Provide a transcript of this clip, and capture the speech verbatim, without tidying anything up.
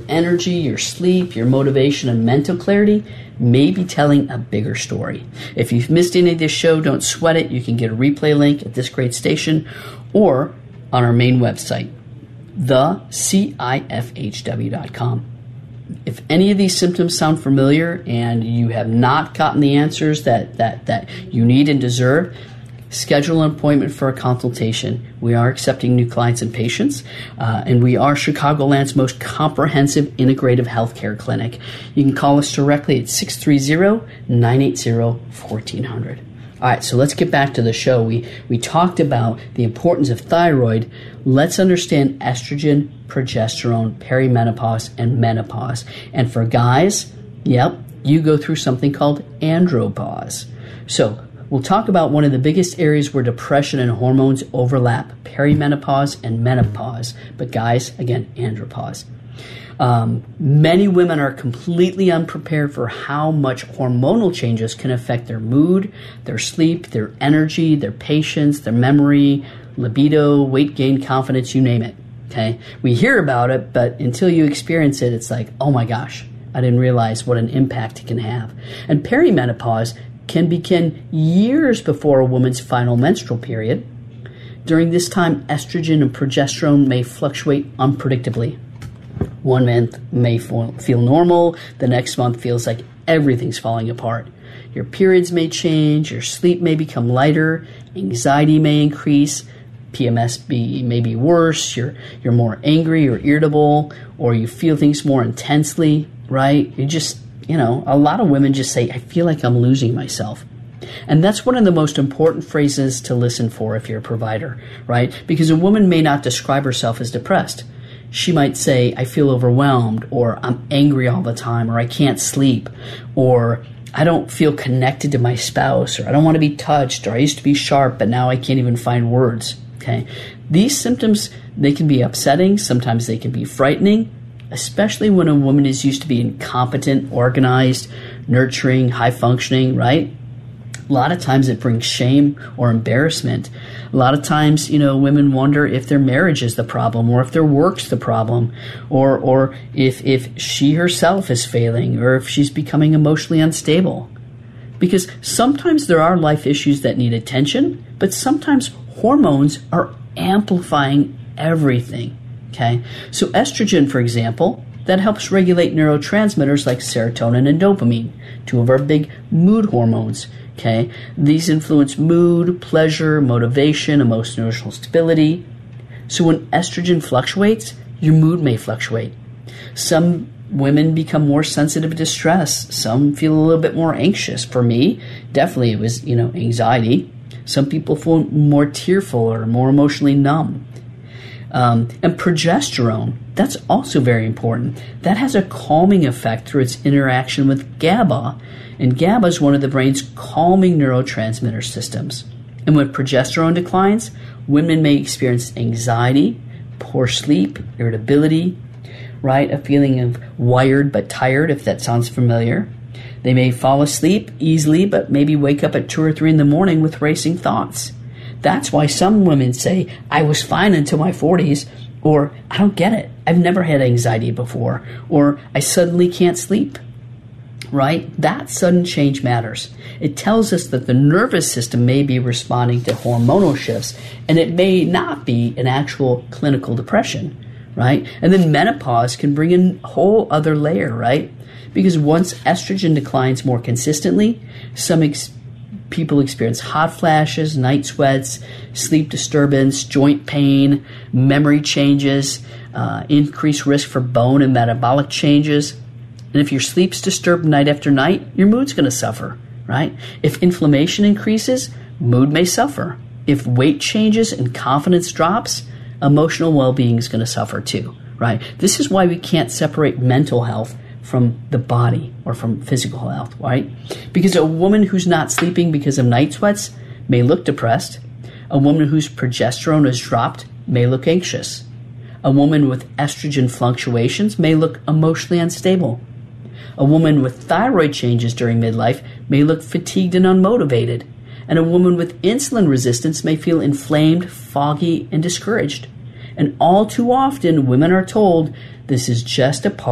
energy, your sleep, your motivation, and mental clarity may be telling a bigger story. If you've missed any of this show, don't sweat it. You can get a replay link at this great station or on our main website, the C I F H W dot com. If any of these symptoms sound familiar and you have not gotten the answers that, that, that you need and deserve, schedule an appointment for a consultation. We are accepting new clients and patients, uh, and we are Chicagoland's most comprehensive integrative healthcare clinic. You can call us directly at six three zero, nine eight zero, one four zero zero. All right, so let's get back to the show. We we talked about the importance of thyroid. Let's understand estrogen, progesterone, perimenopause, and menopause. And for guys, yep, you go through something called andropause. So we'll talk about one of the biggest areas where depression and hormones overlap, perimenopause and menopause. But guys, again, andropause. Um, many women are completely unprepared for how much hormonal changes can affect their mood, their sleep, their energy, their patience, their memory, libido, weight gain, confidence, you name it. Okay, we hear about it, but until you experience it, it's like, oh my gosh, I didn't realize what an impact it can have. And perimenopause can begin years before a woman's final menstrual period. During this time, estrogen and progesterone may fluctuate unpredictably. One month may feel normal, the next month feels like everything's falling apart. Your periods may change, your sleep may become lighter, anxiety may increase, P M S be, may be worse, you're, you're more angry or irritable, or you feel things more intensely, right? You just, you know, a lot of women just say, I feel like I'm losing myself. And that's one of the most important phrases to listen for if you're a provider, right? Because a woman may not describe herself as depressed. She might say, I feel overwhelmed, or I'm angry all the time, or I can't sleep, or I don't feel connected to my spouse, or I don't want to be touched, or I used to be sharp, but now I can't even find words, okay? These symptoms, they can be upsetting. Sometimes they can be frightening, especially when a woman is used to being competent, organized, nurturing, high-functioning, right? A lot of times it brings shame or embarrassment. A lot of times, you know, women wonder if their marriage is the problem, or if their work's the problem, or or if if she herself is failing, or if she's becoming emotionally unstable. Because sometimes there are life issues that need attention, but sometimes hormones are amplifying everything, okay? So estrogen, for example, that helps regulate neurotransmitters like serotonin and dopamine, two of our big mood hormones. Okay, these influence mood, pleasure, motivation, emotional stability. So when estrogen fluctuates, your mood may fluctuate. Some women become more sensitive to stress. Some feel a little bit more anxious. For me, definitely it was, you know, anxiety. Some people feel more tearful or more emotionally numb. Um, and progesterone, that's also very important. That has a calming effect through its interaction with GABA. And GABA is one of the brain's calming neurotransmitter systems. And when progesterone declines, women may experience anxiety, poor sleep, irritability, right? A feeling of wired but tired, if that sounds familiar. They may fall asleep easily, but maybe wake up at two or three in the morning with racing thoughts. That's why some women say, I was fine until my forties, or I don't get it. I've never had anxiety before, or I suddenly can't sleep, right? That sudden change matters. It tells us that the nervous system may be responding to hormonal shifts, and it may not be an actual clinical depression, right? And then menopause can bring in a whole other layer, right? Because once estrogen declines more consistently, some ex- people experience hot flashes, night sweats, sleep disturbance, joint pain, memory changes, uh, increased risk for bone and metabolic changes. And if your sleep's disturbed night after night, your mood's going to suffer, right? If inflammation increases, mood may suffer. If weight changes and confidence drops, emotional well-being is going to suffer too, right? This is why we can't separate mental health from the body or from physical health, right? Because a woman who's not sleeping because of night sweats may look depressed. A woman whose progesterone is dropped may look anxious. A woman with estrogen fluctuations may look emotionally unstable. A woman with thyroid changes during midlife may look fatigued and unmotivated. And a woman with insulin resistance may feel inflamed, foggy, and discouraged. And all too often, women are told this is just a part